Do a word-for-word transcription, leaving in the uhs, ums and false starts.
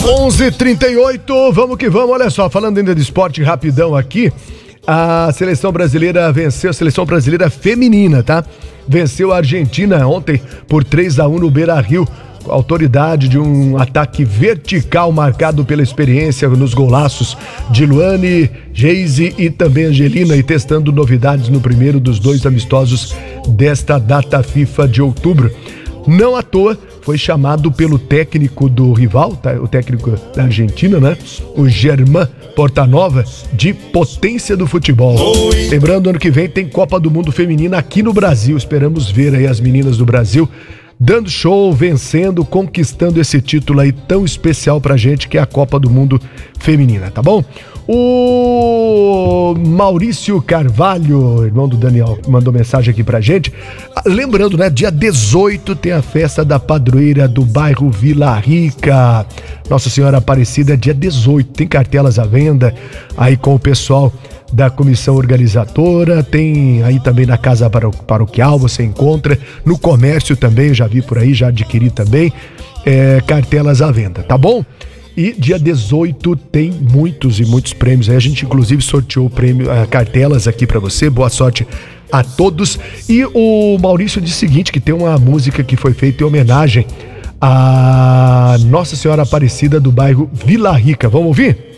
onze e trinta e oito, vamos que vamos, olha só, falando ainda de esporte rapidão aqui, a seleção brasileira venceu, a seleção brasileira feminina, tá? Venceu a Argentina ontem por três a um no Beira-Rio, com a autoridade de um ataque vertical marcado pela experiência nos golaços de Luane, Geise e também Angelina, e testando novidades no primeiro dos dois amistosos desta data FIFA de outubro. Não à toa, foi chamado pelo técnico do rival, tá? O técnico da Argentina, né? O Germán Portanova, de potência do futebol. Lembrando, ano que vem tem Copa do Mundo Feminina aqui no Brasil. Esperamos ver aí as meninas do Brasil dando show, vencendo, conquistando esse título aí tão especial pra gente, que é a Copa do Mundo Feminina, tá bom? O Maurício Carvalho, irmão do Daniel, mandou mensagem aqui pra gente. Lembrando, né, dia dezoito tem a festa da padroeira do bairro Vila Rica. Nossa Senhora Aparecida, dia dezoito, tem cartelas à venda aí com o pessoal da comissão organizadora, tem aí também na casa paroquial, você encontra, no comércio também, eu já vi por aí, já adquiri também, é, cartelas à venda, tá bom? E dia dezoito tem muitos e muitos prêmios, aí a gente inclusive sorteou prêmio, uh, cartelas aqui pra você, boa sorte a todos. E o Maurício disse o seguinte, que tem uma música que foi feita em homenagem a Nossa Senhora Aparecida do bairro Vila Rica, vamos ouvir?